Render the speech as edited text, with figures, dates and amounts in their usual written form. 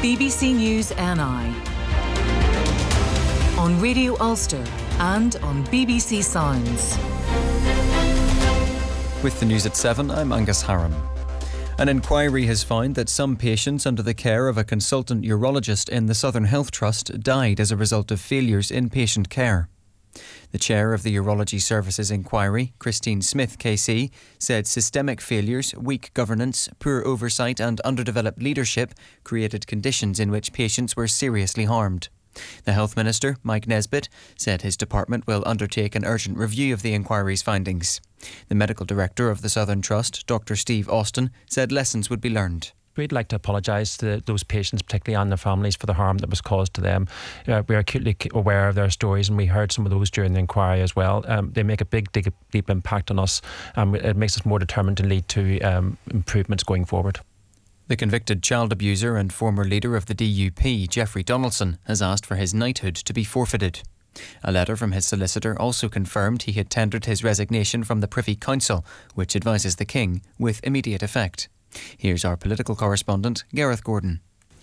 BBC News NI on Radio Ulster and on BBC Sounds. With the news at 7, I'm Angus Haram. An inquiry has found that some patients under the care of a consultant urologist in the Southern Health Trust died as a result of failures in patient care. The chair of the Urology Services Inquiry, Christine Smith KC, said systemic failures, weak governance, poor oversight and underdeveloped leadership created conditions in which patients were seriously harmed. The Health Minister, Mike Nesbitt, said his department will undertake an urgent review of the inquiry's findings. The Medical Director of the Southern Trust, Dr Steve Austin, said lessons would be learned. We'd like to apologise to those patients, particularly and their families, for the harm that was caused to them. We are acutely aware of their stories, and we heard some of those during the inquiry as well. They make a big, deep impact on us. It makes us more determined to lead to improvements going forward. The convicted child abuser and former leader of the DUP, Jeffrey Donaldson, has asked for his knighthood to be forfeited. A letter from his solicitor also confirmed he had tendered his resignation from the Privy Council, which advises the King, with immediate effect. Here's our political correspondent, Gareth Gordon.